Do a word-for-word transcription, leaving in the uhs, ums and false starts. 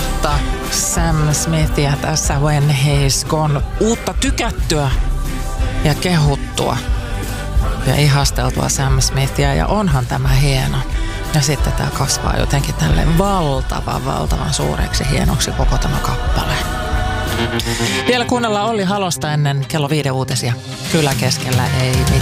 uutta Sam Smithia tässä When He's Gone. Uutta tykättyä ja kehuttua ja ihasteltua Sam Smithia, ja onhan tämä hieno. Ja sitten tämä kasvaa jotenkin tälleen valtavan, valtavan suureksi hienoksi koko tämä kappale. Vielä kuunnellaan Olli Halosta ennen kello viiden uutisia. Kyllä keskellä ei mitään.